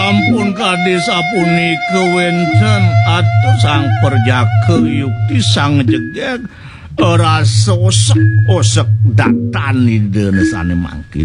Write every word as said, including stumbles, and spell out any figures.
Sampun kadi sapunika wenten atuh sang perjaka yukti sang jegeg rasa osek-osek datani denesane mangkin.